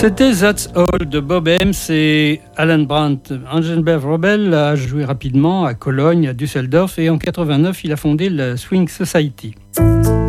C'était That's All de Bob Hems et Alan Brandt. Engelbert Robel a joué rapidement à Cologne, à Düsseldorf et en 89, il a fondé la Swing Society.